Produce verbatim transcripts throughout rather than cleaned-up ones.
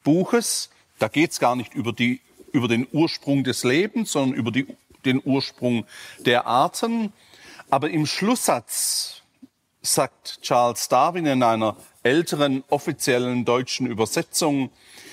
Buches. Da geht es gar nicht über, die, über den Ursprung des Lebens, sondern über die, den Ursprung der Arten. Aber im Schlusssatz sagt Charles Darwin in einer älteren offiziellen deutschen Übersetzung: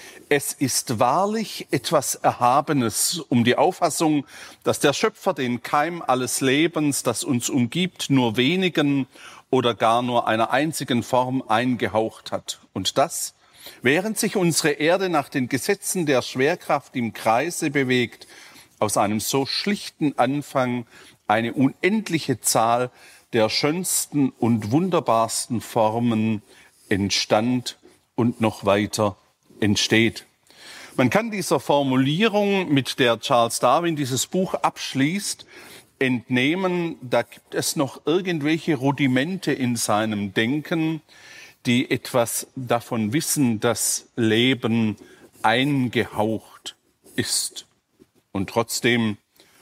Es ist wahrlich etwas Erhabenes um die Auffassung, dass der Schöpfer den Keim alles Lebens, das uns umgibt, nur wenigen oder gar nur einer einzigen Form eingehaucht hat. Und das, während sich unsere Erde nach den Gesetzen der Schwerkraft im Kreise bewegt, aus einem so schlichten Anfang eine unendliche Zahl der schönsten und wunderbarsten Formen entstand und noch weiter entsteht. Man kann dieser Formulierung, mit der Charles Darwin dieses Buch abschließt, entnehmen, da gibt es noch irgendwelche Rudimente in seinem Denken, die etwas davon wissen, dass Leben eingehaucht ist. Und trotzdem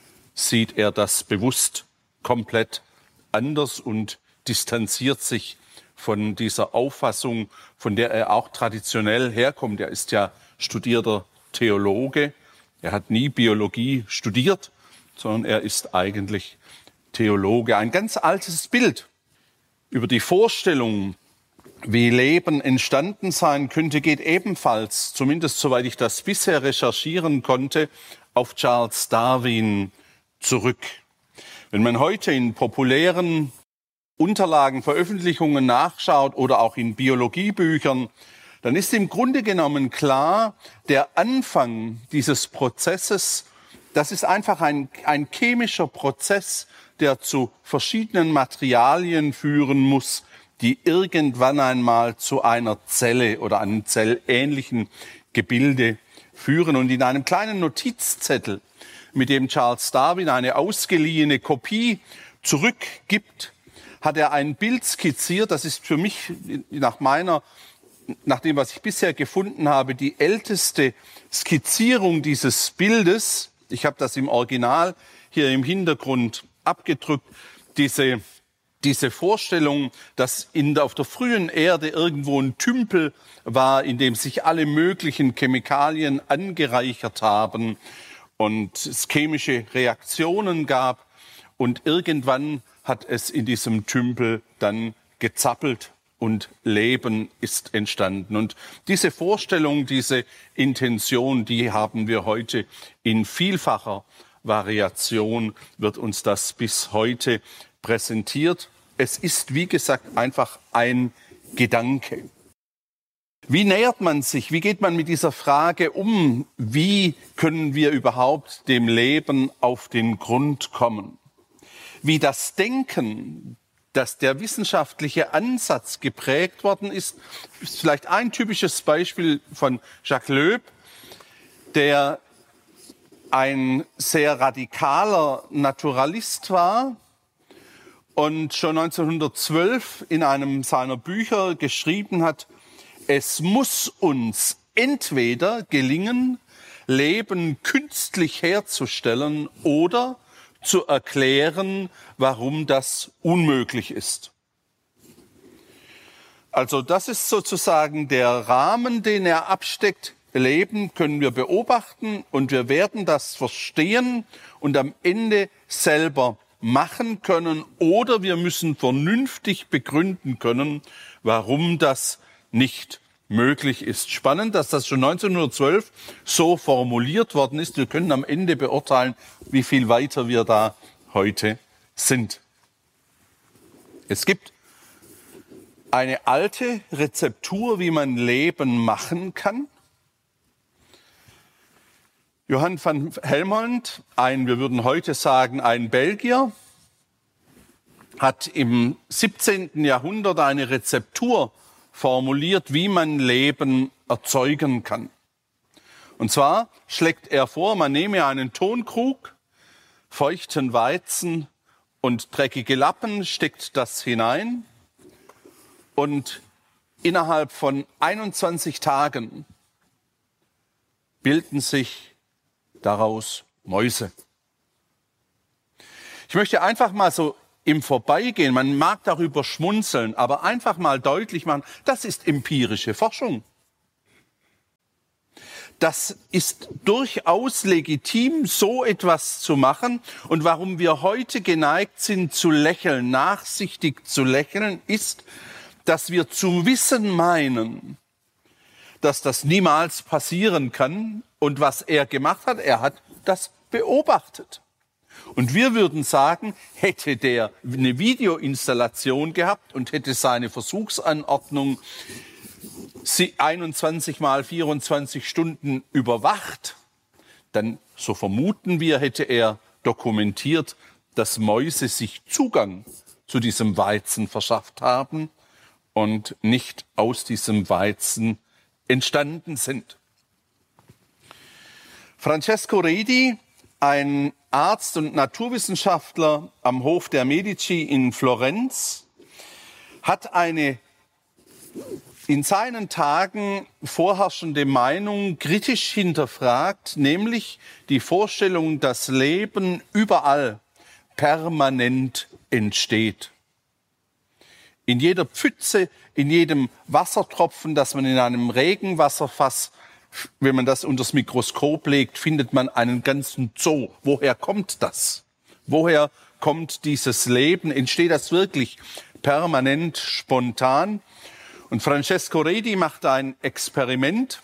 sieht er das bewusst komplett anders und distanziert sich von dieser Auffassung, von der er auch traditionell herkommt. Er ist ja studierter Theologe. Er hat nie Biologie studiert, sondern er ist eigentlich Theologe. Ein ganz altes Bild über die Vorstellung, wie Leben entstanden sein könnte, geht ebenfalls, zumindest soweit ich das bisher recherchieren konnte, auf Charles Darwin zurück. Wenn man heute in populären Unterlagen, Veröffentlichungen nachschaut oder auch in Biologiebüchern, dann ist im Grunde genommen klar, der Anfang dieses Prozesses, das ist einfach ein, ein chemischer Prozess, der zu verschiedenen Materialien führen muss, die irgendwann einmal zu einer Zelle oder einem zellähnlichen Gebilde führen. Und in einem kleinen Notizzettel, mit dem Charles Darwin eine ausgeliehene Kopie zurückgibt, hat er ein Bild skizziert, das ist für mich nach meiner, nach dem, was ich bisher gefunden habe, die älteste Skizzierung dieses Bildes. Ich habe das im Original hier im Hintergrund abgedrückt. Diese, diese Vorstellung, dass in, auf der frühen Erde irgendwo ein Tümpel war, in dem sich alle möglichen Chemikalien angereichert haben und es chemische Reaktionen gab und irgendwann hat es in diesem Tümpel dann gezappelt und Leben ist entstanden. Und diese Vorstellung, diese Intention, die haben wir heute in vielfacher Variation, wird uns das bis heute präsentiert. Es ist, wie gesagt, einfach ein Gedanke. Wie nähert man sich, wie geht man mit dieser Frage um, wie können wir überhaupt dem Leben auf den Grund kommen? Wie das Denken, dass der wissenschaftliche Ansatz geprägt worden ist, ist vielleicht ein typisches Beispiel von Jacques Loeb, der ein sehr radikaler Naturalist war und schon neunzehnhundertzwölf in einem seiner Bücher geschrieben hat: Es muss uns entweder gelingen, Leben künstlich herzustellen oder zu erklären, warum das unmöglich ist. Also das ist sozusagen der Rahmen, den er absteckt. Leben können wir beobachten und wir werden das verstehen und am Ende selber machen können, oder wir müssen vernünftig begründen können, warum das nicht möglich ist. Spannend, dass das schon neunzehnhundertzwölf so formuliert worden ist. Wir können am Ende beurteilen, wie viel weiter wir da heute sind. Es gibt eine alte Rezeptur, wie man Leben machen kann. Johann van Helmont, ein, wir würden heute sagen, ein Belgier, hat im siebzehnten Jahrhundert eine Rezeptur formuliert, wie man Leben erzeugen kann. Und zwar schlägt er vor, man nehme einen Tonkrug, feuchten Weizen und dreckige Lappen, steckt das hinein und innerhalb von einundzwanzig Tagen bilden sich daraus Mäuse. Ich möchte einfach mal so im Vorbeigehen, man mag darüber schmunzeln, aber einfach mal deutlich machen, das ist empirische Forschung. das ist durchaus legitim, so etwas zu machen. Und warum wir heute geneigt sind zu lächeln, nachsichtig zu lächeln, ist, dass wir zu wissen meinen, dass das niemals passieren kann. Und was er gemacht hat, er hat das beobachtet. Und wir würden sagen, hätte der eine Videoinstallation gehabt und hätte seine Versuchsanordnung einundzwanzig mal vierundzwanzig Stunden überwacht, dann, so vermuten wir, hätte er dokumentiert, dass Mäuse sich Zugang zu diesem Weizen verschafft haben und nicht aus diesem Weizen entstanden sind. Francesco Redi, ein Arzt und Naturwissenschaftler am Hof der Medici in Florenz, hat eine in seinen Tagen vorherrschende Meinung kritisch hinterfragt, nämlich die Vorstellung, dass Leben überall permanent entsteht. In jeder Pfütze, in jedem Wassertropfen, das man in einem Regenwasserfass, wenn man das unter das Mikroskop legt, findet man einen ganzen Zoo. Woher kommt das? Woher kommt dieses Leben? Entsteht das wirklich permanent, spontan? Und Francesco Redi macht ein Experiment,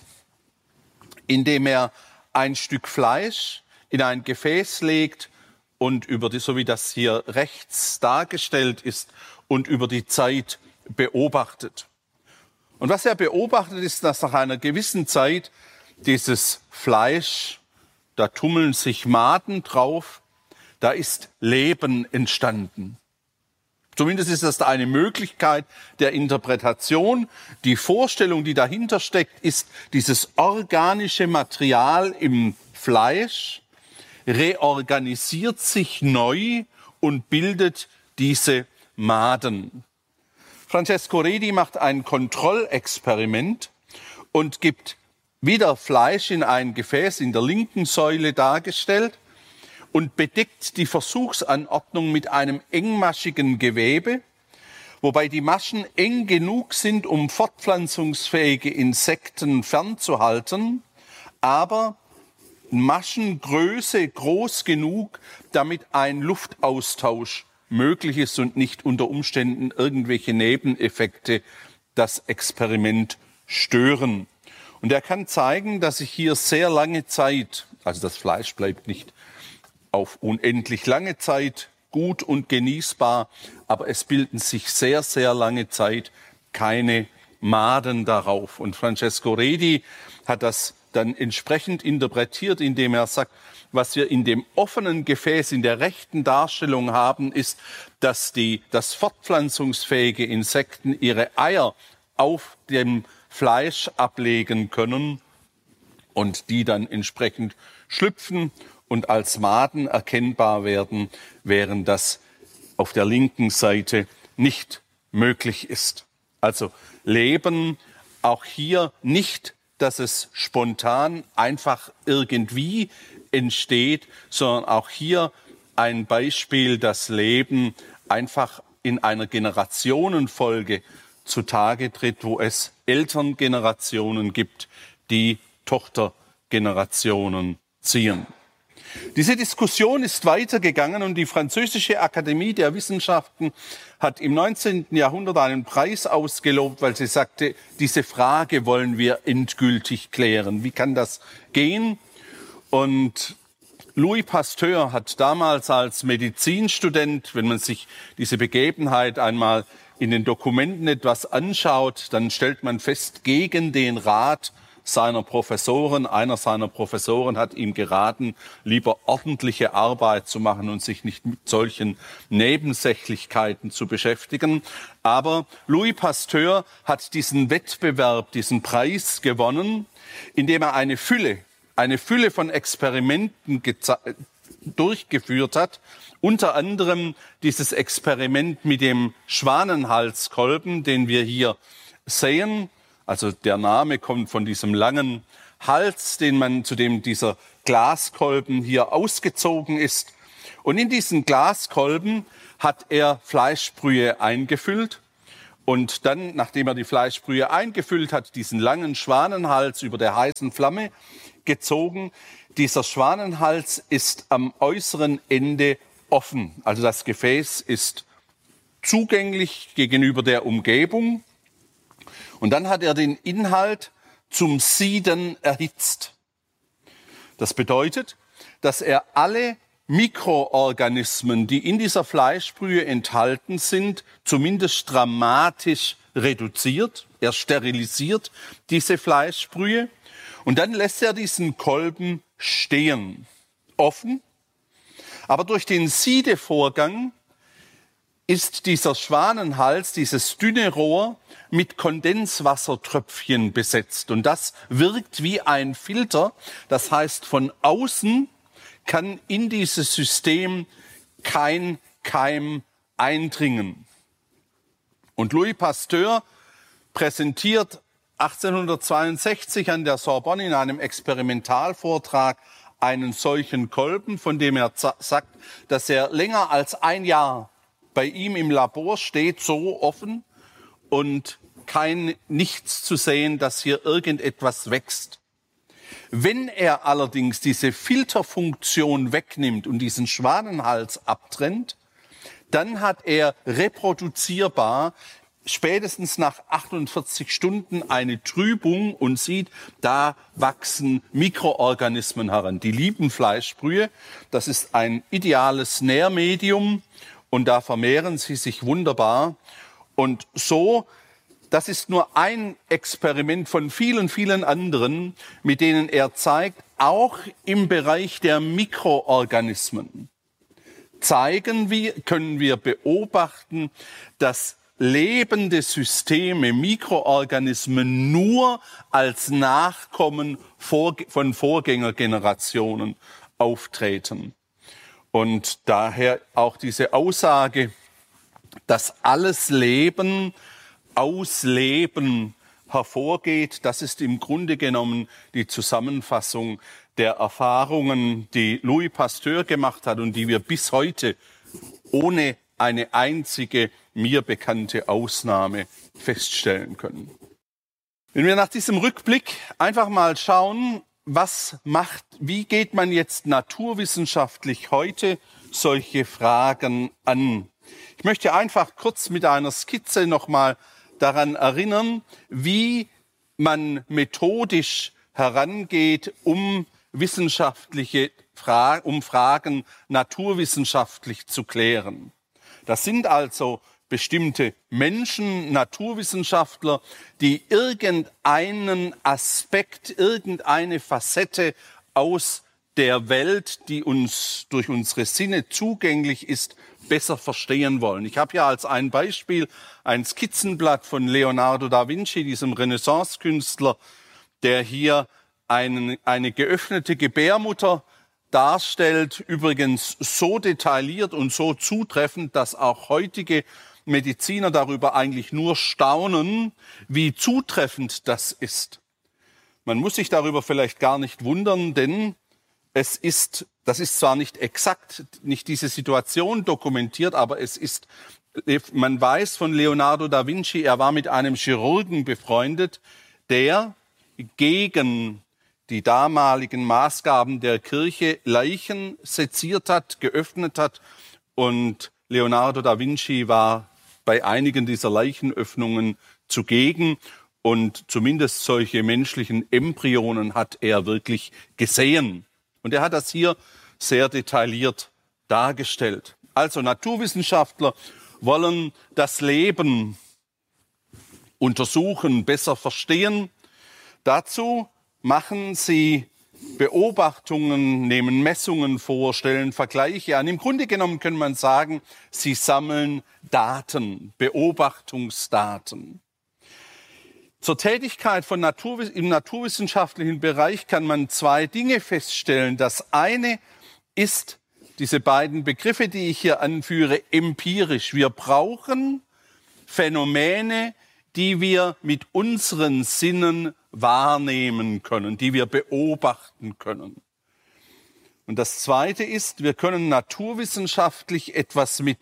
in dem er ein Stück Fleisch in ein Gefäß legt und über die, so wie das hier rechts dargestellt ist, und über die Zeit beobachtet. Und was er beobachtet, ist, dass nach einer gewissen Zeit dieses Fleisch, da tummeln sich Maden drauf, da ist Leben entstanden. Zumindest ist das eine Möglichkeit der Interpretation. Die Vorstellung, die dahinter steckt, ist, dieses organische Material im Fleisch reorganisiert sich neu und bildet diese Maden. Francesco Redi macht ein Kontrollexperiment und gibt wieder Fleisch in ein Gefäß in der linken Säule dargestellt und bedeckt die Versuchsanordnung mit einem engmaschigen Gewebe, wobei die Maschen eng genug sind, um fortpflanzungsfähige Insekten fernzuhalten, aber Maschengröße groß genug, damit ein Luftaustausch möglich ist und nicht unter Umständen irgendwelche Nebeneffekte das Experiment stören. Und er kann zeigen, dass sich hier sehr lange Zeit, also das Fleisch bleibt nicht auf unendlich lange Zeit gut und genießbar, aber es bilden sich sehr, sehr lange Zeit keine Maden darauf. Und Francesco Redi hat das dann entsprechend interpretiert, indem er sagt, was wir in dem offenen Gefäß in der rechten Darstellung haben, ist, dass die, dass fortpflanzungsfähige Insekten ihre Eier auf dem Fleisch ablegen können und die dann entsprechend schlüpfen und als Maden erkennbar werden, während das auf der linken Seite nicht möglich ist. Also Leben auch hier nicht, dass es spontan einfach irgendwie entsteht, sondern auch hier ein Beispiel, dass Leben einfach in einer Generationenfolge zutage tritt, wo es Elterngenerationen gibt, die Tochtergenerationen ziehen. Diese Diskussion ist weitergegangen und die Französische Akademie der Wissenschaften hat im neunzehnten Jahrhundert einen Preis ausgelobt, weil sie sagte, diese Frage wollen wir endgültig klären. Wie kann das gehen? Und Louis Pasteur hat damals als Medizinstudent, wenn man sich diese Begebenheit einmal in den Dokumenten etwas anschaut, dann stellt man fest, gegen den Rat seiner Professoren, einer seiner Professoren hat ihm geraten, lieber ordentliche Arbeit zu machen und sich nicht mit solchen Nebensächlichkeiten zu beschäftigen. Aber Louis Pasteur hat diesen Wettbewerb, diesen Preis gewonnen, indem er eine Fülle, eine Fülle von Experimenten durchgeführt hat. Unter anderem dieses Experiment mit dem Schwanenhalskolben, den wir hier sehen. Also der Name kommt von diesem langen Hals, den man, zu dem dieser Glaskolben hier ausgezogen ist. Und in diesen Glaskolben hat er Fleischbrühe eingefüllt und dann, nachdem er die Fleischbrühe eingefüllt hat, diesen langen Schwanenhals über der heißen Flamme gezogen. Dieser Schwanenhals ist am äußeren Ende offen, also das Gefäß ist zugänglich gegenüber der Umgebung. Und dann hat er den Inhalt zum Sieden erhitzt. Das bedeutet, dass er alle Mikroorganismen, die in dieser Fleischbrühe enthalten sind, zumindest dramatisch reduziert. Er sterilisiert diese Fleischbrühe und dann lässt er diesen Kolben stehen, offen. Aber durch den Siedevorgang ist dieser Schwanenhals, dieses dünne Rohr, mit Kondenswassertröpfchen besetzt. Und das wirkt wie ein Filter. Das heißt, von außen kann in dieses System kein Keim eindringen. Und Louis Pasteur präsentiert achtzehnhundertzweiundsechzig an der Sorbonne in einem Experimentalvortrag einen solchen Kolben, von dem er sagt, dass er länger als ein Jahr bei ihm im Labor steht, so offen und kein nichts zu sehen, dass hier irgendetwas wächst. Wenn er allerdings diese Filterfunktion wegnimmt und diesen Schwanenhals abtrennt, dann hat er reproduzierbar spätestens nach achtundvierzig Stunden eine Trübung und sieht, da wachsen Mikroorganismen heran. Die lieben Fleischbrühe, das ist ein ideales Nährmedium und da vermehren sie sich wunderbar. Und so, das ist nur ein Experiment von vielen, vielen anderen, mit denen er zeigt, auch im Bereich der Mikroorganismen zeigen wir, können wir beobachten, dass lebende Systeme, Mikroorganismen nur als Nachkommen von Vorgängergenerationen auftreten. Und daher auch diese Aussage, dass alles Leben aus Leben hervorgeht, das ist im Grunde genommen die Zusammenfassung der Erfahrungen, die Louis Pasteur gemacht hat und die wir bis heute ohne eine einzige mir bekannte Ausnahme feststellen können. Wenn wir nach diesem Rückblick einfach mal schauen, was macht, wie geht man jetzt naturwissenschaftlich heute solche Fragen an? Ich möchte einfach kurz mit einer Skizze nochmal daran erinnern, wie man methodisch herangeht, um wissenschaftliche Fragen, um Fragen naturwissenschaftlich zu klären. Das sind also bestimmte Menschen, Naturwissenschaftler, die irgendeinen Aspekt, irgendeine Facette aus der Welt, die uns durch unsere Sinne zugänglich ist, besser verstehen wollen. Ich habe ja als ein Beispiel ein Skizzenblatt von Leonardo da Vinci, diesem Renaissance-Künstler, der hier einen, eine geöffnete Gebärmutter darstellt, übrigens so detailliert und so zutreffend, dass auch heutige Mediziner darüber eigentlich nur staunen, wie zutreffend das ist. Man muss sich darüber vielleicht gar nicht wundern, denn es ist, das ist zwar nicht exakt, nicht diese Situation dokumentiert, aber es ist, man weiß von Leonardo da Vinci, er war mit einem Chirurgen befreundet, der gegen die damaligen Maßgaben der Kirche Leichen seziert hat, geöffnet hat. Und Leonardo da Vinci war bei einigen dieser Leichenöffnungen zugegen. Und zumindest solche menschlichen Embryonen hat er wirklich gesehen. Und er hat das hier sehr detailliert dargestellt. Also Naturwissenschaftler wollen das Leben untersuchen, besser verstehen. Dazu machen sie Beobachtungen, nehmen Messungen vor, stellen Vergleiche an. Im Grunde genommen kann man sagen, sie sammeln Daten, Beobachtungsdaten. Zur Tätigkeit von Naturwiss- im naturwissenschaftlichen Bereich kann man zwei Dinge feststellen. Das eine ist diese beiden Begriffe, die ich hier anführe, empirisch. Wir brauchen Phänomene, die wir mit unseren Sinnen wahrnehmen können, die wir beobachten können. Und das Zweite ist, wir können naturwissenschaftlich etwas mit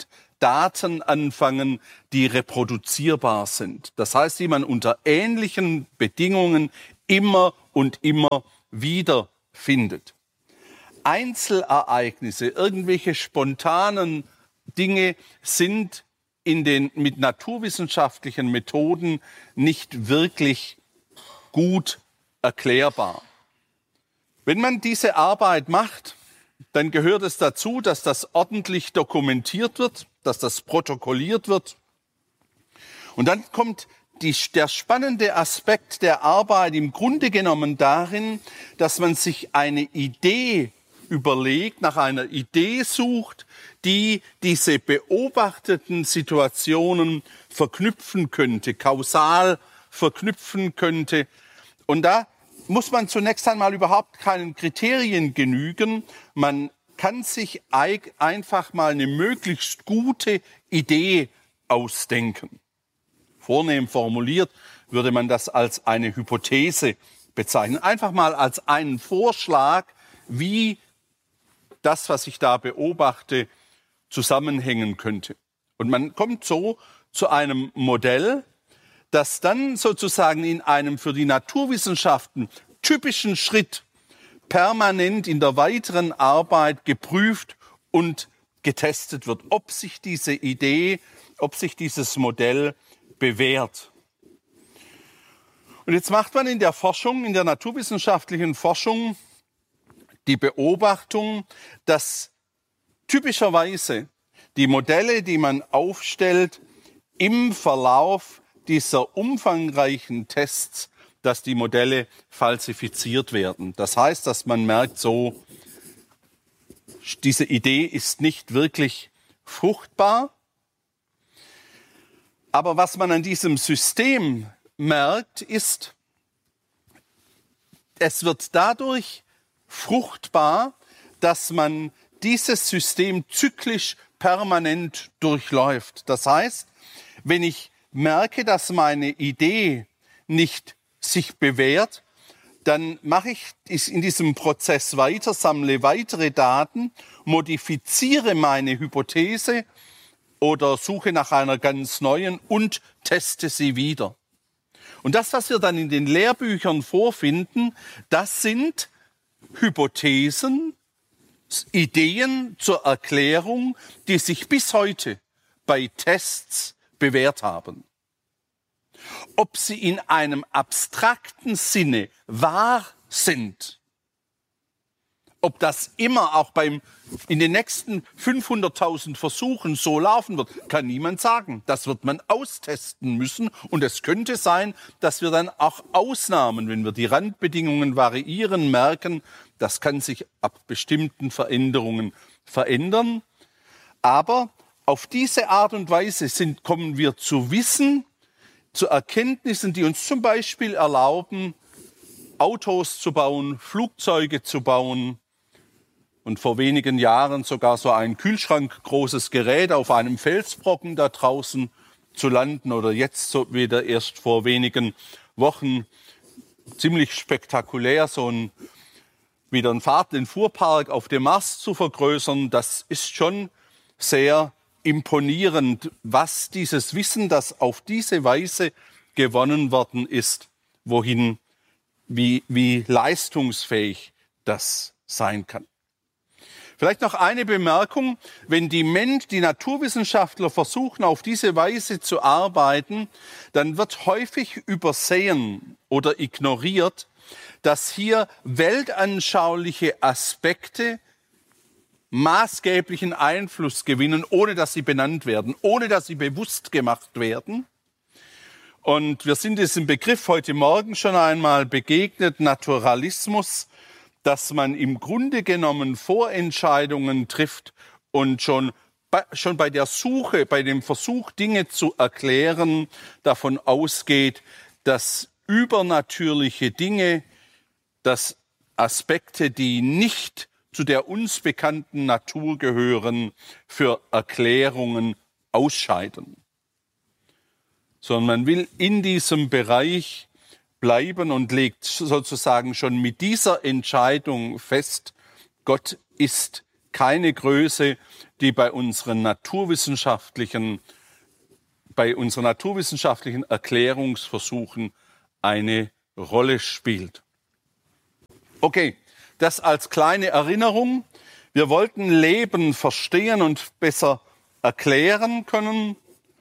Daten anfangen, die reproduzierbar sind. Das heißt, die man unter ähnlichen Bedingungen immer und immer wieder findet. Einzelereignisse, irgendwelche spontanen Dinge sind in den mit naturwissenschaftlichen Methoden nicht wirklich gut erklärbar. Wenn man diese Arbeit macht, dann gehört es dazu, dass das ordentlich dokumentiert wird, dass das protokolliert wird. Und dann kommt die, der spannende Aspekt der Arbeit im Grunde genommen darin, dass man sich eine Idee überlegt, nach einer Idee sucht, die diese beobachteten Situationen verknüpfen könnte, kausal verknüpfen könnte. Und da muss man zunächst einmal überhaupt keinen Kriterien genügen. Man kann sich einfach mal eine möglichst gute Idee ausdenken. Vornehm formuliert würde man das als eine Hypothese bezeichnen. Einfach mal als einen Vorschlag, wie das, was ich da beobachte, zusammenhängen könnte. Und man kommt so zu einem Modell, das dann sozusagen in einem für die Naturwissenschaften typischen Schritt permanent in der weiteren Arbeit geprüft und getestet wird, ob sich diese Idee, ob sich dieses Modell bewährt. Und jetzt macht man in der Forschung, in der naturwissenschaftlichen Forschung, die Beobachtung, dass typischerweise die Modelle, die man aufstellt, im Verlauf dieser umfangreichen Tests, dass die Modelle falsifiziert werden. Das heißt, dass man merkt, so, diese Idee ist nicht wirklich fruchtbar. Aber was man an diesem System merkt, ist, es wird dadurch fruchtbar, dass man dieses System zyklisch permanent durchläuft. Das heißt, wenn ich merke, dass meine Idee nicht sich bewährt, dann mache ich in diesem Prozess weiter, sammle weitere Daten, modifiziere meine Hypothese oder suche nach einer ganz neuen und teste sie wieder. Und das, was wir dann in den Lehrbüchern vorfinden, das sind Hypothesen, Ideen zur Erklärung, die sich bis heute bei Tests bewährt haben. Ob sie in einem abstrakten Sinne wahr sind, ob das immer auch beim, in den nächsten fünfhunderttausend Versuchen so laufen wird, kann niemand sagen. Das wird man austesten müssen. Und es könnte sein, dass wir dann auch Ausnahmen, wenn wir die Randbedingungen variieren, merken, das kann sich ab bestimmten Veränderungen verändern. Aber auf diese Art und Weise sind, kommen wir zu Wissen, zu Erkenntnissen, die uns zum Beispiel erlauben, Autos zu bauen, Flugzeuge zu bauen und vor wenigen Jahren sogar so ein kühlschrankgroßes Gerät auf einem Felsbrocken da draußen zu landen oder jetzt so wieder erst vor wenigen Wochen ziemlich spektakulär so ein wieder einen Fahrt, den Fuhrpark auf dem Mars zu vergrößern. Das ist schon sehr imponierend, was dieses Wissen, das auf diese Weise gewonnen worden ist, wohin, wie, wie leistungsfähig das sein kann. Vielleicht noch eine Bemerkung, wenn die Mensch, die Naturwissenschaftler versuchen, auf diese Weise zu arbeiten, dann wird häufig übersehen oder ignoriert, dass hier weltanschauliche Aspekte maßgeblichen Einfluss gewinnen, ohne dass sie benannt werden, ohne dass sie bewusst gemacht werden. Und wir sind diesem Begriff heute Morgen schon einmal begegnet, Naturalismus, dass man im Grunde genommen Vorentscheidungen trifft und schon bei, schon bei der Suche, bei dem Versuch, Dinge zu erklären, davon ausgeht, dass übernatürliche Dinge, dass Aspekte, die nicht zu der uns bekannten Natur gehören, für Erklärungen ausscheiden. Sondern man will in diesem Bereich bleiben und legt sozusagen schon mit dieser Entscheidung fest, Gott ist keine Größe, die bei unseren naturwissenschaftlichen, bei unseren naturwissenschaftlichen Erklärungsversuchen eine Rolle spielt. Okay, das als kleine Erinnerung. Wir wollten Leben verstehen und besser erklären können.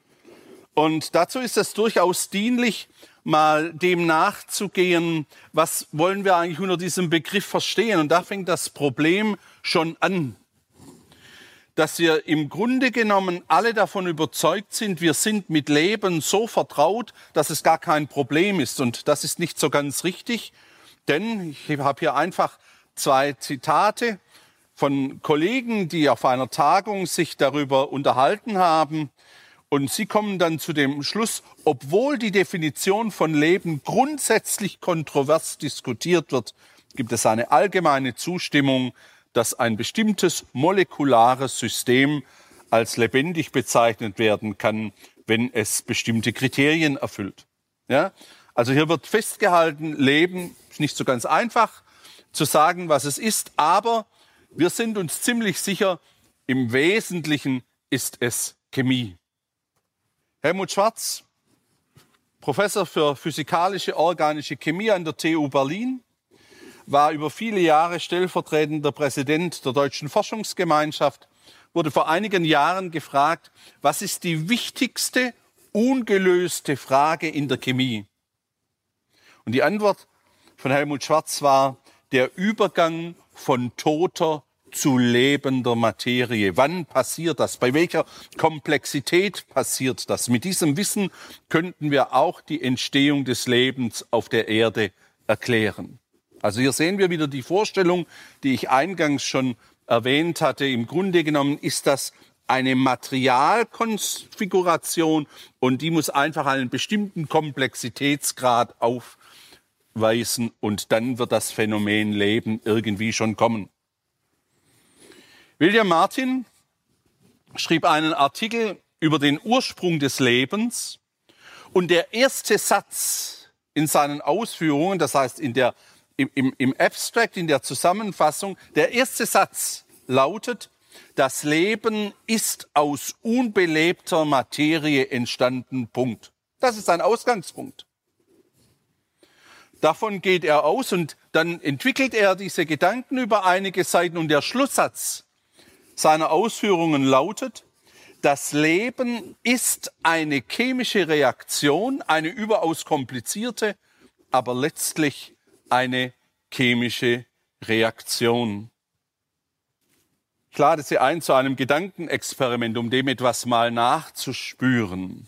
Und dazu ist es durchaus dienlich, mal dem nachzugehen, was wollen wir eigentlich unter diesem Begriff verstehen. Und da fängt das Problem schon an, dass wir im Grunde genommen alle davon überzeugt sind, wir sind mit Leben so vertraut, dass es gar kein Problem ist. Und das ist nicht so ganz richtig, denn ich habe hier einfach zwei Zitate von Kollegen, die auf einer Tagung sich darüber unterhalten haben. Und sie kommen dann zu dem Schluss, obwohl die Definition von Leben grundsätzlich kontrovers diskutiert wird, gibt es eine allgemeine Zustimmung, dass ein bestimmtes molekulares System als lebendig bezeichnet werden kann, wenn es bestimmte Kriterien erfüllt. Ja? Also hier wird festgehalten, Leben ist nicht so ganz einfach zu sagen, was es ist, aber wir sind uns ziemlich sicher, im Wesentlichen ist es Chemie. Helmut Schwarz, Professor für physikalische organische Chemie an der T U Berlin, war über viele Jahre stellvertretender Präsident der Deutschen Forschungsgemeinschaft, wurde vor einigen Jahren gefragt, was ist die wichtigste ungelöste Frage in der Chemie? Und die Antwort von Helmut Schwarz war der Übergang von toter zu lebender Materie. Wann passiert das? Bei welcher Komplexität passiert das? Mit diesem Wissen könnten wir auch die Entstehung des Lebens auf der Erde erklären. Also hier sehen wir wieder die Vorstellung, die ich eingangs schon erwähnt hatte. Im Grunde genommen ist das eine Materialkonfiguration und die muss einfach einen bestimmten Komplexitätsgrad aufweisen und dann wird das Phänomen Leben irgendwie schon kommen. William Martin schrieb einen Artikel über den Ursprung des Lebens und der erste Satz in seinen Ausführungen, das heißt in der Im, im Abstract, in der Zusammenfassung, der erste Satz lautet, das Leben ist aus unbelebter Materie entstanden, Punkt. Das ist sein Ausgangspunkt. Davon geht er aus und dann entwickelt er diese Gedanken über einige Seiten und der Schlusssatz seiner Ausführungen lautet, das Leben ist eine chemische Reaktion, eine überaus komplizierte, aber letztlich eine chemische Reaktion. Ich lade Sie ein zu einem Gedankenexperiment, um dem etwas mal nachzuspüren.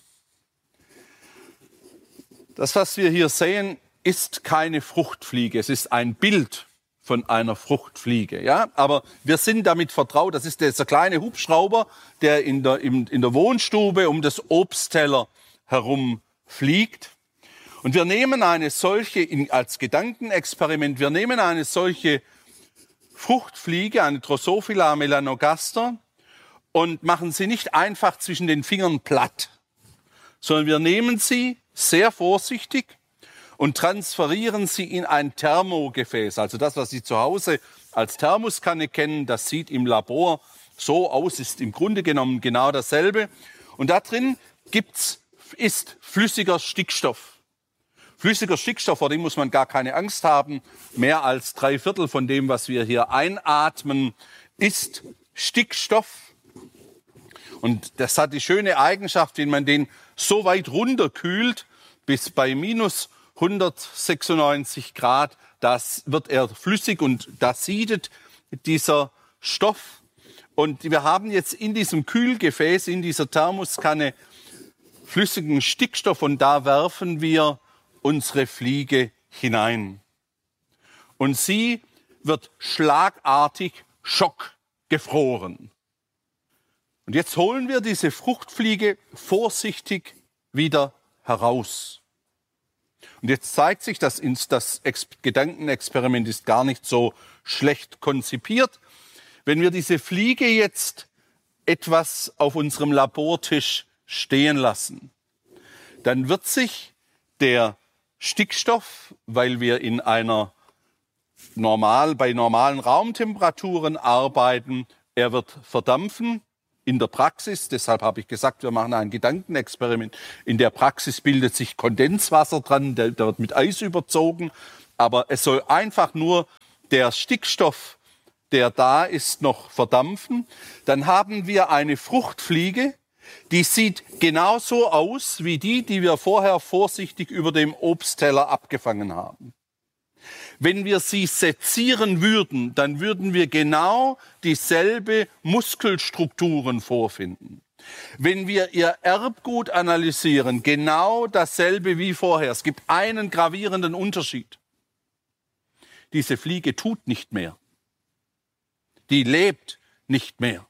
Das, was wir hier sehen, ist keine Fruchtfliege. Es ist ein Bild von einer Fruchtfliege. Ja? Aber wir sind damit vertraut. Das ist dieser kleine Hubschrauber, der in der, in, in der Wohnstube um das Obstteller herum fliegt. Und wir nehmen eine solche, in, als Gedankenexperiment, wir nehmen eine solche Fruchtfliege, eine Drosophila melanogaster, und machen sie nicht einfach zwischen den Fingern platt, sondern wir nehmen sie sehr vorsichtig und transferieren sie in ein Thermogefäß. Also das, was Sie zu Hause als Thermoskanne kennen, das sieht im Labor so aus, ist im Grunde genommen genau dasselbe. Und da drin gibt's, ist flüssiger Stickstoff. Flüssiger Stickstoff, vor dem muss man gar keine Angst haben. Mehr als drei Viertel von dem, was wir hier einatmen, ist Stickstoff. Und das hat die schöne Eigenschaft, wenn man den so weit runterkühlt, bis bei minus hundertsechsundneunzig Grad, das wird er flüssig und da siedet dieser Stoff. Und wir haben jetzt in diesem Kühlgefäß, in dieser Thermoskanne, flüssigen Stickstoff und da werfen wir unsere Fliege hinein. Und sie wird schlagartig schockgefroren. Und jetzt holen wir diese Fruchtfliege vorsichtig wieder heraus. Und jetzt zeigt sich, dass das Gedankenexperiment ist gar nicht so schlecht konzipiert. Wenn wir diese Fliege jetzt etwas auf unserem Labortisch stehen lassen, dann wird sich der Stickstoff, weil wir in einer normal, bei normalen Raumtemperaturen arbeiten, Er wird verdampfen in der Praxis. Deshalb habe ich gesagt, wir machen ein Gedankenexperiment. In der Praxis bildet sich Kondenswasser dran, der, der wird mit Eis überzogen. Aber es soll einfach nur der Stickstoff, der da ist, noch verdampfen. Dann haben wir eine Fruchtfliege, die sieht genauso aus wie die, die wir vorher vorsichtig über dem Obstteller abgefangen haben. Wenn wir sie sezieren würden, dann würden wir genau dieselbe Muskelstrukturen vorfinden. Wenn wir ihr Erbgut analysieren, genau dasselbe wie vorher. Es gibt einen gravierenden Unterschied. Diese Fliege tut nicht mehr. Die lebt nicht mehr.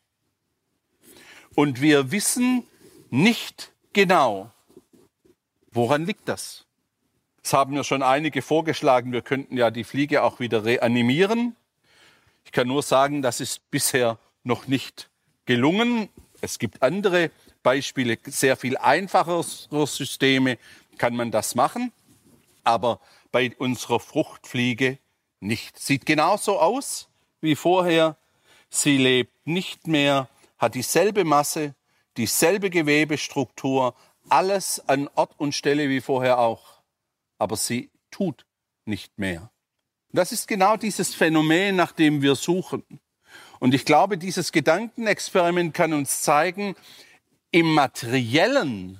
Und wir wissen nicht genau, woran liegt das? Es haben mir schon einige vorgeschlagen, wir könnten ja die Fliege auch wieder reanimieren. Ich kann nur sagen, das ist bisher noch nicht gelungen. Es gibt andere Beispiele, sehr viel einfachere Systeme kann man das machen. Aber bei unserer Fruchtfliege nicht. Sieht genauso aus wie vorher. Sie lebt nicht mehr, hat dieselbe Masse, dieselbe Gewebestruktur, alles an Ort und Stelle wie vorher auch. Aber sie tut nicht mehr. Das ist genau dieses Phänomen, nach dem wir suchen. Und ich glaube, dieses Gedankenexperiment kann uns zeigen, im Materiellen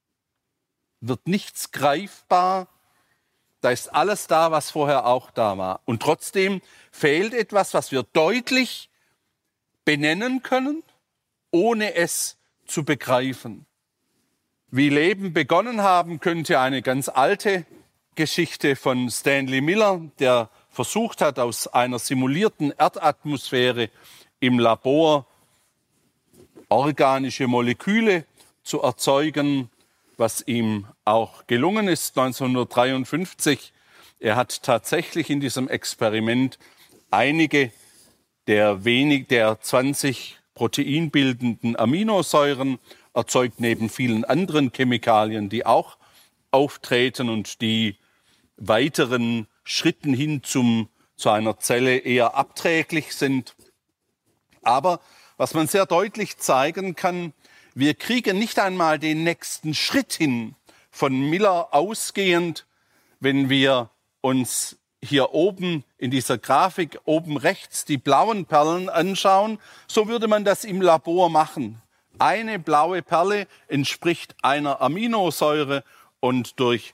wird nichts greifbar. Da ist alles da, was vorher auch da war. Und trotzdem fehlt etwas, was wir deutlich benennen können, ohne es zu begreifen. Wie Leben begonnen haben könnte, eine ganz alte Geschichte von Stanley Miller, der versucht hat, aus einer simulierten Erdatmosphäre im Labor organische Moleküle zu erzeugen, was ihm auch gelungen ist neunzehnhundertdreiundfünfzig. Er hat tatsächlich in diesem Experiment einige der wenig der zwanzig proteinbildenden Aminosäuren erzeugt, neben vielen anderen Chemikalien, die auch auftreten und die weiteren Schritten hin zum, zu einer Zelle eher abträglich sind. Aber was man sehr deutlich zeigen kann, wir kriegen nicht einmal den nächsten Schritt hin von Miller ausgehend, wenn wir uns hier oben in dieser Grafik oben rechts die blauen Perlen anschauen. So würde man das im Labor machen. Eine blaue Perle entspricht einer Aminosäure und durch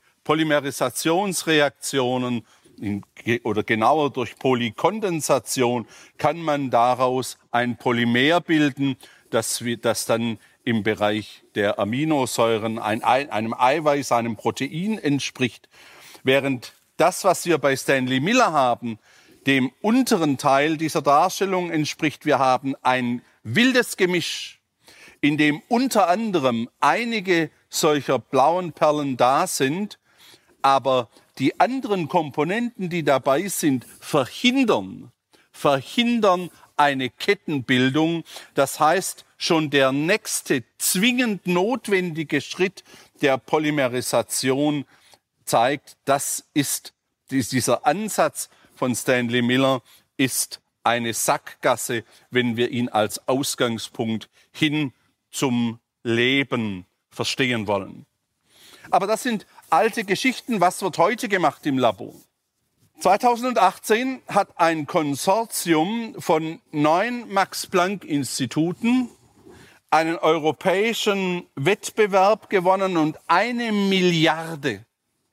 Polymerisationsreaktionen oder genauer durch Polykondensation kann man daraus ein Polymer bilden, das, das dann im Bereich der Aminosäuren ein, einem Eiweiß, einem Protein entspricht. Während das, was wir bei Stanley Miller haben, dem unteren Teil dieser Darstellung entspricht. Wir haben ein wildes Gemisch, in dem unter anderem einige solcher blauen Perlen da sind, aber die anderen Komponenten, die dabei sind, verhindern, verhindern eine Kettenbildung. Das heißt, schon der nächste zwingend notwendige Schritt der Polymerisation zeigt, das ist dieser Ansatz von Stanley Miller ist eine Sackgasse, wenn wir ihn als Ausgangspunkt hin zum Leben verstehen wollen. Aber das sind alte Geschichten. Was wird heute gemacht im Labor? zweitausendachtzehn hat ein Konsortium von neun Max-Planck-Instituten einen europäischen Wettbewerb gewonnen und eine Milliarde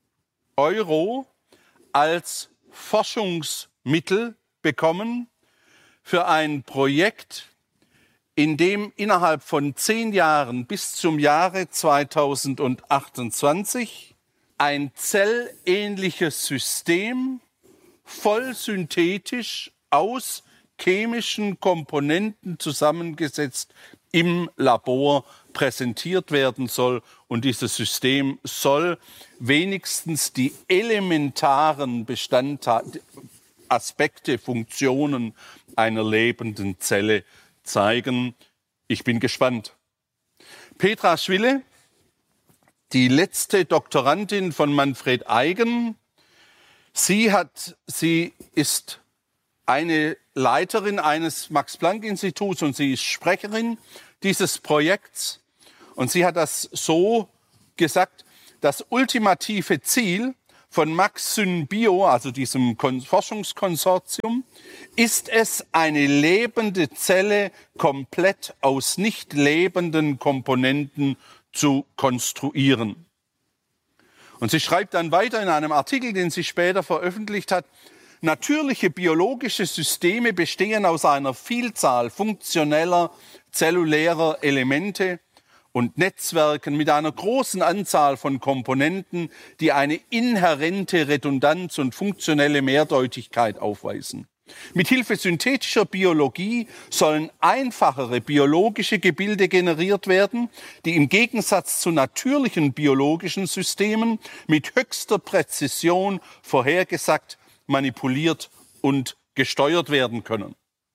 Euro als Forschungsmittel bekommen für ein Projekt, in dem innerhalb von zehn Jahren bis zum Jahre zweitausendachtundzwanzig ein zellähnliches System voll synthetisch aus chemischen Komponenten zusammengesetzt im Labor präsentiert werden soll. Und dieses System soll wenigstens die elementaren Bestandteile, Aspekte, Funktionen einer lebenden Zelle zeigen. Ich bin gespannt. Petra Schwille, die letzte Doktorandin von Manfred Eigen, sie hat, sie ist eine Leiterin eines Max-Planck-Instituts und sie ist Sprecherin dieses Projekts. Und sie hat das so gesagt: Das ultimative Ziel von Max Synbio, also diesem Forschungskonsortium, ist es, eine lebende Zelle komplett aus nicht lebenden Komponenten zu konstruieren. Und sie schreibt dann weiter in einem Artikel, den sie später veröffentlicht hat: Natürliche biologische Systeme bestehen aus einer Vielzahl funktioneller, zellulärer Elemente und Netzwerken mit einer großen Anzahl von Komponenten, die eine inhärente Redundanz und funktionelle Mehrdeutigkeit aufweisen. Mithilfe synthetischer Biologie sollen einfachere biologische Gebilde generiert werden, die im Gegensatz zu natürlichen biologischen Systemen mit höchster Präzision vorhergesagt, manipuliert und gesteuert werden können.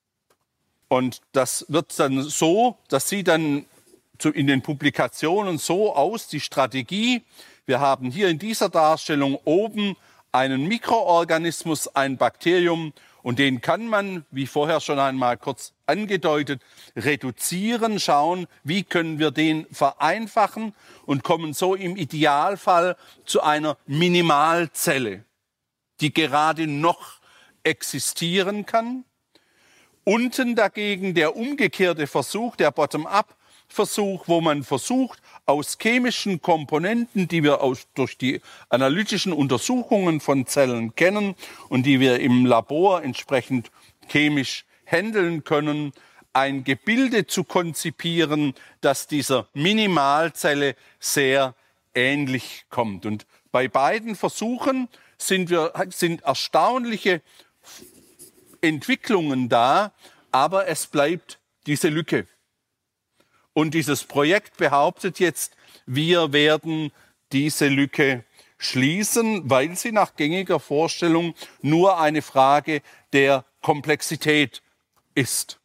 Und das wird dann so, das sieht dann in den Publikationen so aus, die Strategie: Wir haben hier in dieser Darstellung oben einen Mikroorganismus, ein Bakterium, und den kann man, wie vorher schon einmal kurz angedeutet, reduzieren, schauen, wie können wir den vereinfachen und kommen so im Idealfall zu einer Minimalzelle, die gerade noch existieren kann. Unten dagegen der umgekehrte Versuch, der Bottom-up-Versuch, wo man versucht, aus chemischen Komponenten, die wir aus, durch die analytischen Untersuchungen von Zellen kennen und die wir im Labor entsprechend chemisch handeln können, ein Gebilde zu konzipieren, das dieser Minimalzelle sehr ähnlich kommt. Und bei beiden Versuchen sind, wir, sind erstaunliche Entwicklungen da, aber es bleibt diese Lücke. Und dieses Projekt behauptet jetzt, wir werden diese Lücke schließen, weil sie nach gängiger Vorstellung nur eine Frage der Komplexität ist.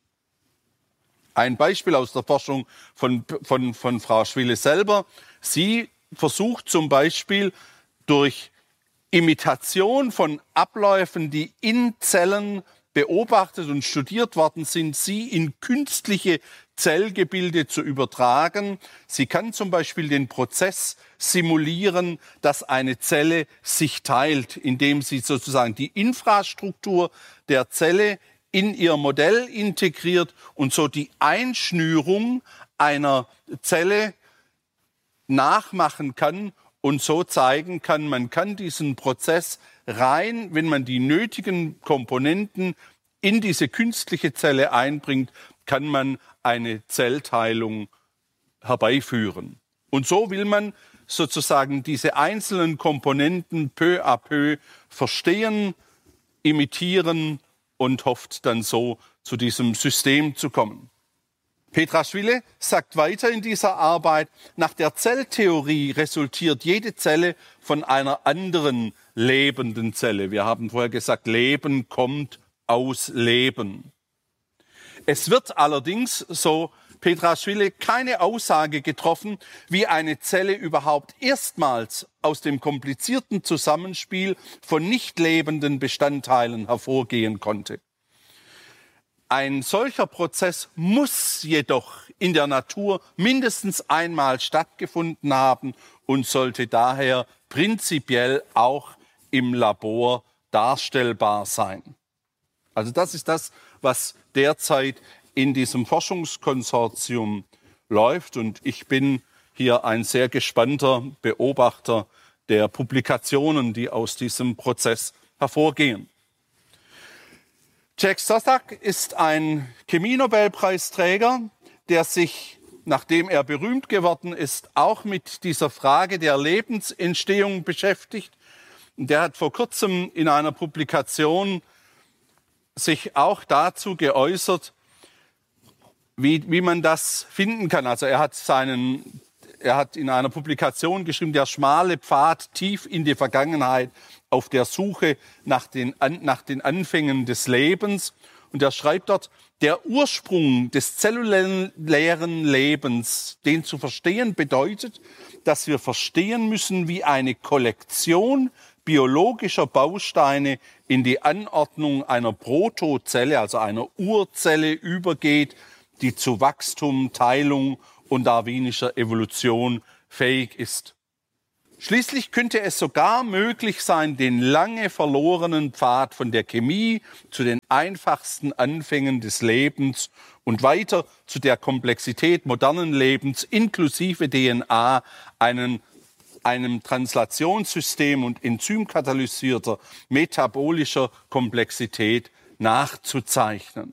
Ein Beispiel aus der Forschung von, von, von Frau Schwille selber. Sie versucht zum Beispiel durch Imitation von Abläufen, die in Zellen beobachtet und studiert worden sind, sie in künstliche Zellgebilde zu übertragen. Sie kann zum Beispiel den Prozess simulieren, dass eine Zelle sich teilt, indem sie sozusagen die Infrastruktur der Zelle in ihr Modell integriert und so die Einschnürung einer Zelle nachmachen kann und so zeigen kann, man kann diesen Prozess rein, wenn man die nötigen Komponenten in diese künstliche Zelle einbringt, kann man eine Zellteilung herbeiführen. Und so will man sozusagen diese einzelnen Komponenten peu à peu verstehen, imitieren und hofft dann so zu diesem System zu kommen. Petra Schwille sagt weiter in dieser Arbeit: Nach der Zelltheorie resultiert jede Zelle von einer anderen lebenden Zelle. Wir haben vorher gesagt, Leben kommt aus Leben. Es wird allerdings, so Petra Schwille, keine Aussage getroffen, wie eine Zelle überhaupt erstmals aus dem komplizierten Zusammenspiel von nicht lebenden Bestandteilen hervorgehen konnte. Ein solcher Prozess muss jedoch in der Natur mindestens einmal stattgefunden haben und sollte daher prinzipiell auch im Labor darstellbar sein. Also das ist das, was derzeit in diesem Forschungskonsortium läuft. Und ich bin hier ein sehr gespannter Beobachter der Publikationen, die aus diesem Prozess hervorgehen. Jack Szostak ist ein Chemie-Nobelpreisträger, der sich, nachdem er berühmt geworden ist, auch mit dieser Frage der Lebensentstehung beschäftigt. Der hat vor kurzem in einer Publikation sich auch dazu geäußert, wie, wie man das finden kann. Also er hat seinen, er hat in einer Publikation geschrieben, der schmale Pfad tief in die Vergangenheit auf der Suche nach den, nach den Anfängen des Lebens. Und er schreibt dort: Der Ursprung des zellulären Lebens, den zu verstehen, bedeutet, dass wir verstehen müssen, wie eine Kollektion biologischer Bausteine in die Anordnung einer Protozelle, also einer Urzelle, übergeht, die zu Wachstum, Teilung und darwinischer Evolution fähig ist. Schließlich könnte es sogar möglich sein, den lange verlorenen Pfad von der Chemie zu den einfachsten Anfängen des Lebens und weiter zu der Komplexität modernen Lebens inklusive D N A, einen, einem Translationssystem und enzymkatalysierter metabolischer Komplexität nachzuzeichnen.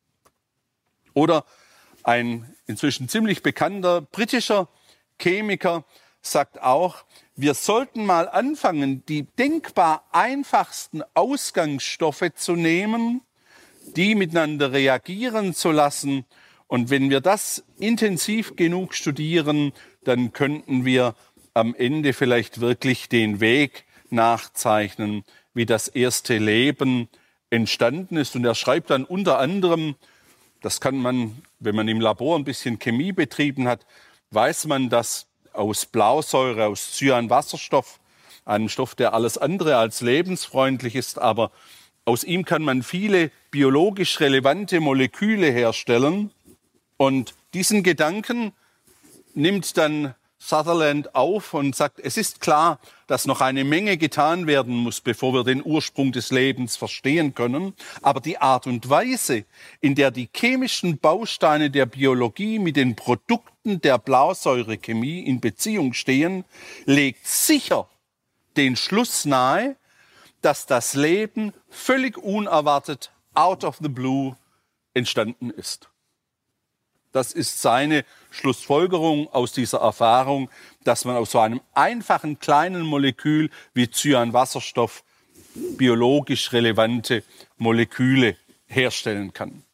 Oder ein inzwischen ziemlich bekannter britischer Chemiker sagt auch, wir sollten mal anfangen, die denkbar einfachsten Ausgangsstoffe zu nehmen, die miteinander reagieren zu lassen. Und wenn wir das intensiv genug studieren, dann könnten wir am Ende vielleicht wirklich den Weg nachzeichnen, wie das erste Leben entstanden ist. Und er schreibt dann unter anderem, das kann man, wenn man im Labor ein bisschen Chemie betrieben hat, weiß man, dass aus Blausäure, aus Cyanwasserstoff, einem Stoff, der alles andere als lebensfreundlich ist, aber aus ihm kann man viele biologisch relevante Moleküle herstellen. Und diesen Gedanken nimmt dann Sutherland auf und sagt, es ist klar, dass noch eine Menge getan werden muss, bevor wir den Ursprung des Lebens verstehen können. Aber die Art und Weise, in der die chemischen Bausteine der Biologie mit den Produkten der Blausäurechemie in Beziehung stehen, legt sicher den Schluss nahe, dass das Leben völlig unerwartet, out of the blue, entstanden ist. Das ist seine Schlussfolgerung aus dieser Erfahrung, dass man aus so einem einfachen kleinen Molekül wie Cyanwasserstoff biologisch relevante Moleküle herstellen kann.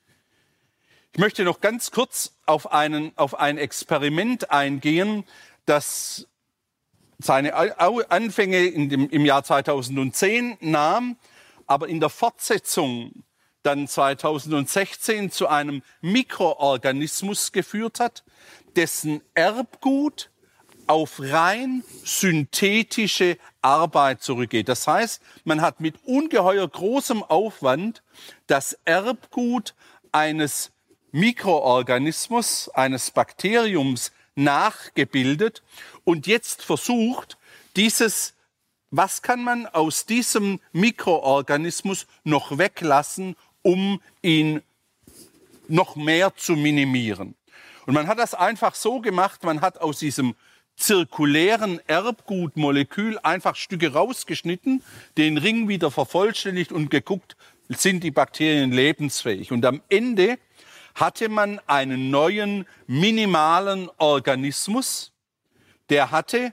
Ich möchte noch ganz kurz auf, einen, auf ein Experiment eingehen, das seine Anfänge in dem, im Jahr zweitausendzehn nahm, aber in der Fortsetzung dann zweitausendsechzehn zu einem Mikroorganismus geführt hat, dessen Erbgut auf rein synthetische Arbeit zurückgeht. Das heißt, man hat mit ungeheuer großem Aufwand das Erbgut eines Mikroorganismus, eines Bakteriums nachgebildet und jetzt versucht, dieses, was kann man aus diesem Mikroorganismus noch weglassen, um ihn noch mehr zu minimieren. Und man hat das einfach so gemacht, man hat aus diesem zirkulären Erbgutmolekül einfach Stücke rausgeschnitten, den Ring wieder vervollständigt und geguckt, sind die Bakterien lebensfähig. Und am Ende hatte man einen neuen minimalen Organismus, der hatte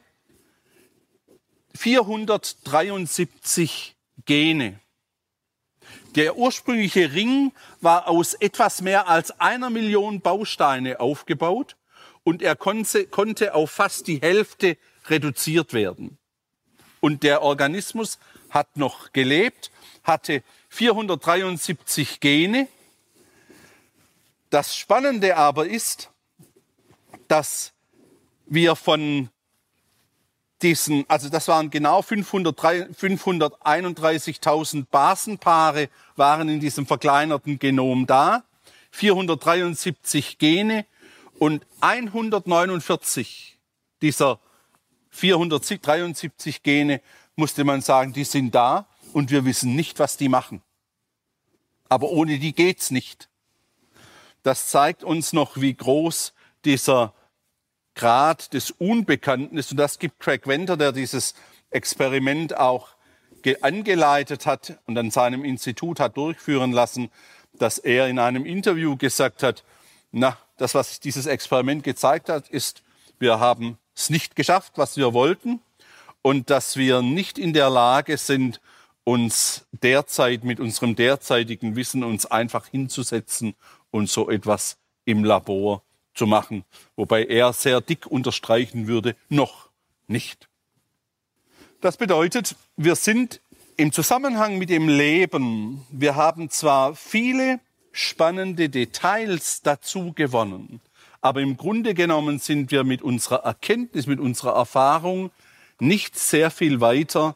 vierhundertdreiundsiebzig Gene. Der ursprüngliche Ring war aus etwas mehr als einer Million Bausteine aufgebaut und er konnte, konnte auf fast die Hälfte reduziert werden. Und der Organismus hat noch gelebt, hatte vierhundertdreiundsiebzig Gene. Das Spannende aber ist, dass wir von diesen, also das waren genau fünfhunderteinunddreißigtausend Basenpaare waren in diesem verkleinerten Genom da, vierhundertdreiundsiebzig Gene und hundertneunundvierzig dieser vierhundertdreiundsiebzig Gene, musste man sagen, die sind da und wir wissen nicht, was die machen. Aber ohne die geht's nicht. Das zeigt uns noch, wie groß dieser Grad des Unbekannten ist. Und das gibt Craig Venter, der dieses Experiment auch angeleitet hat und an seinem Institut hat durchführen lassen, dass er in einem Interview gesagt hat, na, das, was dieses Experiment gezeigt hat, ist, wir haben es nicht geschafft, was wir wollten und dass wir nicht in der Lage sind, uns derzeit mit unserem derzeitigen Wissen uns einfach hinzusetzen und so etwas im Labor zu machen. Wobei er sehr dick unterstreichen würde, noch nicht. Das bedeutet, wir sind im Zusammenhang mit dem Leben, wir haben zwar viele spannende Details dazu gewonnen, aber im Grunde genommen sind wir mit unserer Erkenntnis, mit unserer Erfahrung nicht sehr viel weiter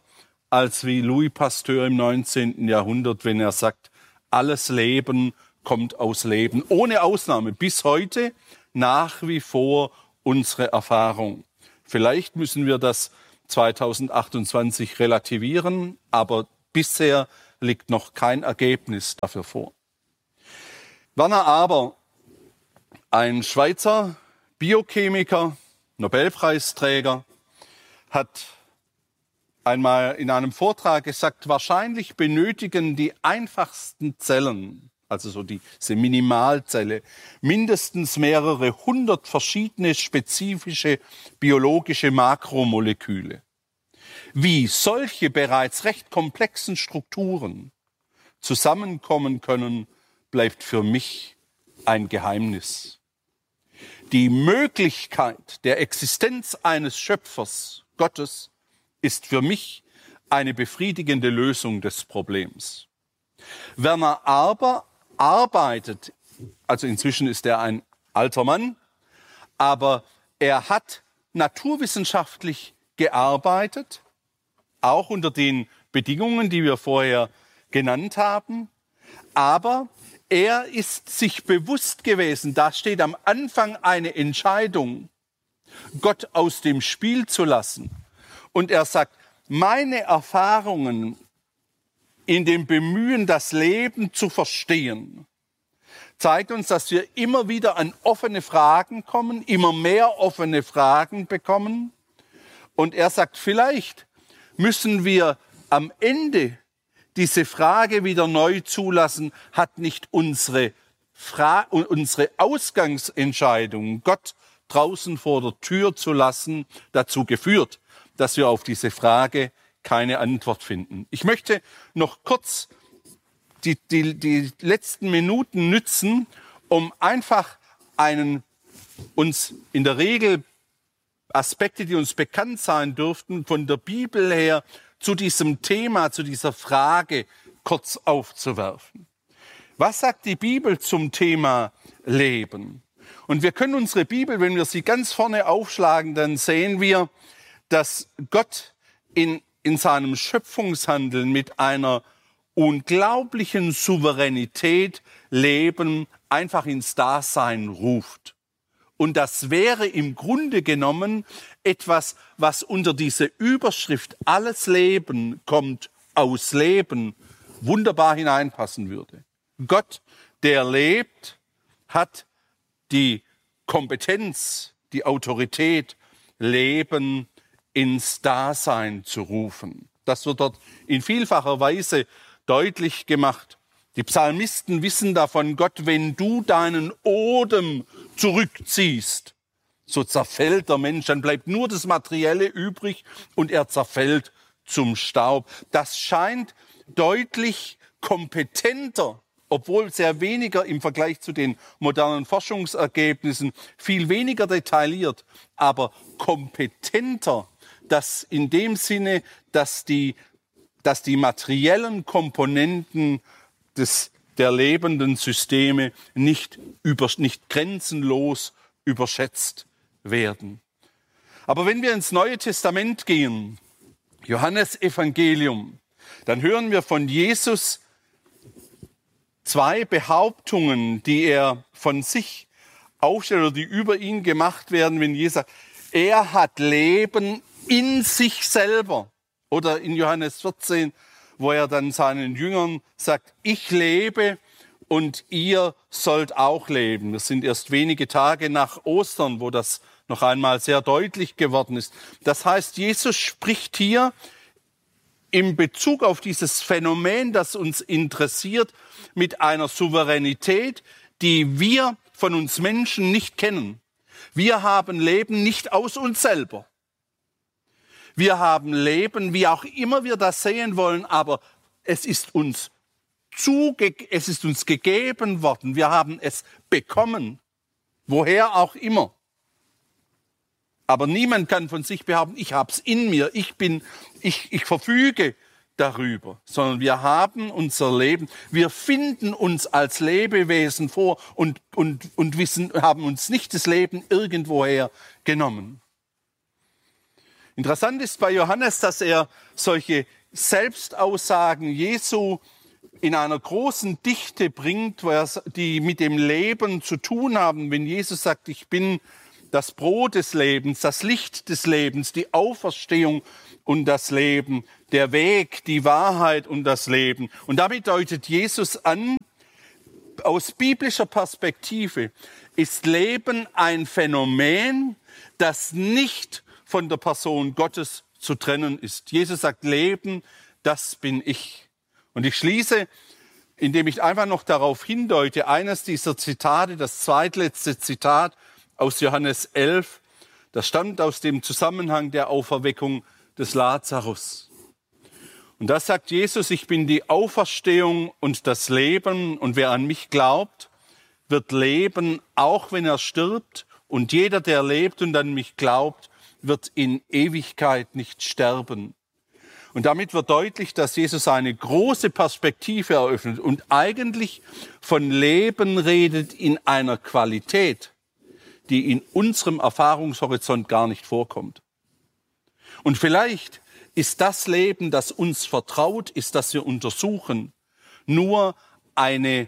als wie Louis Pasteur im neunzehnten Jahrhundert, wenn er sagt, alles Leben kommt aus Leben. Ohne Ausnahme, bis heute nach wie vor unsere Erfahrung. Vielleicht müssen wir das zweitausendachtundzwanzig relativieren, aber bisher liegt noch kein Ergebnis dafür vor. Werner Aber, ein Schweizer Biochemiker, Nobelpreisträger, hat einmal in einem Vortrag gesagt, wahrscheinlich benötigen die einfachsten Zellen, also so diese Minimalzelle, mindestens mehrere hundert verschiedene spezifische biologische Makromoleküle. Wie solche bereits recht komplexen Strukturen zusammenkommen können, bleibt für mich ein Geheimnis. Die Möglichkeit der Existenz eines Schöpfers, Gottes, ist für mich eine befriedigende Lösung des Problems. Werner Aber arbeitet, also inzwischen ist er ein alter Mann, aber er hat naturwissenschaftlich gearbeitet, auch unter den Bedingungen, die wir vorher genannt haben, aber er ist sich bewusst gewesen, da steht am Anfang eine Entscheidung, Gott aus dem Spiel zu lassen. Und er sagt, meine Erfahrungen in dem Bemühen, das Leben zu verstehen, zeigt uns, dass wir immer wieder an offene Fragen kommen, immer mehr offene Fragen bekommen. Und er sagt, vielleicht müssen wir am Ende diese Frage wieder neu zulassen, hat nicht unsere, Fra- unsere Ausgangsentscheidung, Gott draußen vor der Tür zu lassen, dazu geführt, dass wir auf diese Frage keine Antwort finden. Ich möchte noch kurz die, die, die letzten Minuten nützen, um einfach einen uns in der Regel Aspekte, die uns bekannt sein dürften, von der Bibel her zu diesem Thema, zu dieser Frage kurz aufzuwerfen. Was sagt die Bibel zum Thema Leben? Und wir können unsere Bibel, wenn wir sie ganz vorne aufschlagen, dann sehen wir, dass Gott in, in seinem Schöpfungshandeln mit einer unglaublichen Souveränität Leben einfach ins Dasein ruft. Und das wäre im Grunde genommen etwas, was unter diese Überschrift alles Leben kommt aus Leben wunderbar hineinpassen würde. Gott, der lebt, hat die Kompetenz, die Autorität, Leben ins Dasein zu rufen. Das wird dort in vielfacher Weise deutlich gemacht. Die Psalmisten wissen davon, Gott, wenn du deinen Odem zurückziehst, so zerfällt der Mensch, dann bleibt nur das Materielle übrig und er zerfällt zum Staub. Das scheint deutlich kompetenter, obwohl sehr weniger im Vergleich zu den modernen Forschungsergebnissen, viel weniger detailliert, aber kompetenter, dass in dem Sinne, dass die, dass die materiellen Komponenten des, der lebenden Systeme nicht, über, nicht grenzenlos überschätzt werden. Aber wenn wir ins Neue Testament gehen, Johannes Evangelium, dann hören wir von Jesus zwei Behauptungen, die er von sich aufstellt oder die über ihn gemacht werden, wenn Jesus sagt, er hat Leben in sich selber. Oder in Johannes vierzehn, wo er dann seinen Jüngern sagt, ich lebe und ihr sollt auch leben. Das sind erst wenige Tage nach Ostern, wo das noch einmal sehr deutlich geworden ist. Das heißt, Jesus spricht hier in Bezug auf dieses Phänomen, das uns interessiert, mit einer Souveränität, die wir von uns Menschen nicht kennen. Wir haben Leben nicht aus uns selber. Wir haben Leben, wie auch immer wir das sehen wollen, aber es ist uns zuge- es ist uns gegeben worden. Wir haben es bekommen, woher auch immer. Aber niemand kann von sich behaupten, ich habe es in mir, ich bin, ich, ich verfüge darüber, sondern wir haben unser Leben, wir finden uns als Lebewesen vor und, und, und wissen, haben uns nicht das Leben irgendwoher genommen. Interessant ist bei Johannes, dass er solche Selbstaussagen Jesu in einer großen Dichte bringt, die mit dem Leben zu tun haben. Wenn Jesus sagt, ich bin das Brot des Lebens, das Licht des Lebens, die Auferstehung und das Leben, der Weg, die Wahrheit und das Leben. Und damit deutet Jesus an, aus biblischer Perspektive ist Leben ein Phänomen, das nicht von der Person Gottes zu trennen ist. Jesus sagt, Leben, das bin ich. Und ich schließe, indem ich einfach noch darauf hindeute, eines dieser Zitate, das zweitletzte Zitat aus Johannes elf, das stammt aus dem Zusammenhang der Auferweckung des Lazarus. Und da sagt Jesus, ich bin die Auferstehung und das Leben, und wer an mich glaubt, wird leben, auch wenn er stirbt. Und jeder, der lebt und an mich glaubt, wird in Ewigkeit nicht sterben. Und damit wird deutlich, dass Jesus eine große Perspektive eröffnet und eigentlich von Leben redet in einer Qualität, die in unserem Erfahrungshorizont gar nicht vorkommt. Und vielleicht ist das Leben, das uns vertraut ist, das wir untersuchen, nur eine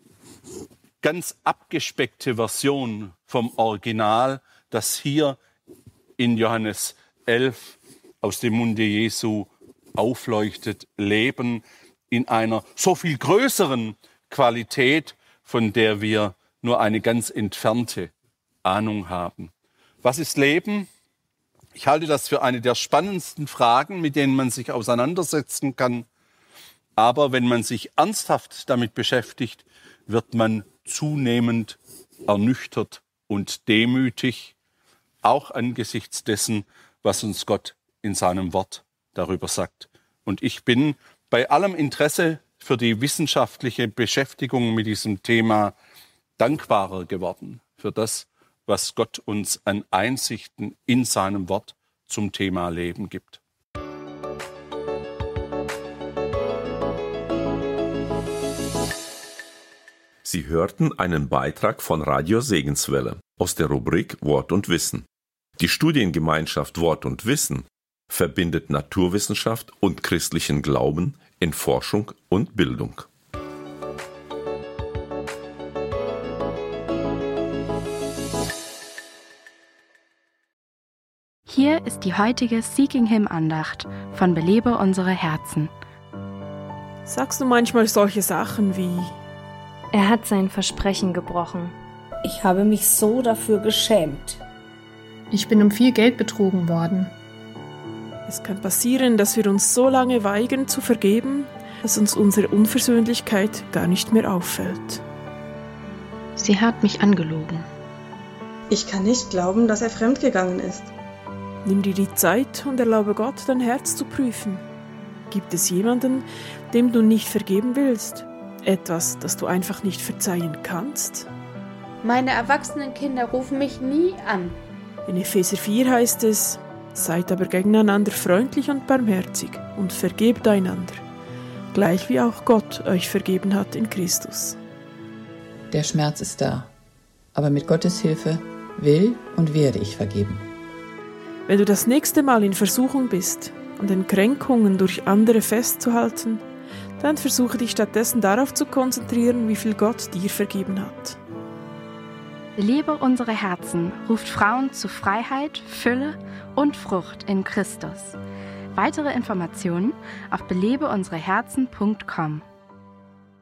ganz abgespeckte Version vom Original, das hier in Johannes elf aus dem Munde Jesu aufleuchtet. Leben in einer so viel größeren Qualität, von der wir nur eine ganz entfernte Ahnung haben. Was ist Leben? Ich halte das für eine der spannendsten Fragen, mit denen man sich auseinandersetzen kann. Aber wenn man sich ernsthaft damit beschäftigt, wird man zunehmend ernüchtert und demütig, auch angesichts dessen, was uns Gott in seinem Wort darüber sagt. Und ich bin bei allem Interesse für die wissenschaftliche Beschäftigung mit diesem Thema dankbarer geworden für das, was Gott uns an Einsichten in seinem Wort zum Thema Leben gibt. Sie hörten einen Beitrag von Radio Segenswelle aus der Rubrik Wort und Wissen. Die Studiengemeinschaft Wort und Wissen verbindet Naturwissenschaft und christlichen Glauben in Forschung und Bildung. Hier ist die heutige Seeking Him Andacht von Belebe unsere Herzen. Sagst du manchmal solche Sachen wie: Er hat sein Versprechen gebrochen. Ich habe mich so dafür geschämt. Ich bin um viel Geld betrogen worden. Es kann passieren, dass wir uns so lange weigern zu vergeben, dass uns unsere Unversöhnlichkeit gar nicht mehr auffällt. Sie hat mich angelogen. Ich kann nicht glauben, dass er fremdgegangen ist. Nimm dir die Zeit und erlaube Gott, dein Herz zu prüfen. Gibt es jemanden, dem du nicht vergeben willst? Etwas, das du einfach nicht verzeihen kannst? Meine erwachsenen Kinder rufen mich nie an. In Epheser vier heißt es: Seid aber gegeneinander freundlich und barmherzig und vergebt einander, gleich wie auch Gott euch vergeben hat in Christus. Der Schmerz ist da, aber mit Gottes Hilfe will und werde ich vergeben. Wenn du das nächste Mal in Versuchung bist, an den Kränkungen durch andere festzuhalten, dann versuche dich stattdessen darauf zu konzentrieren, wie viel Gott dir vergeben hat. Belebe unsere Herzen ruft Frauen zu Freiheit, Fülle und Frucht in Christus. Weitere Informationen auf belebe unsere herzen punkt com.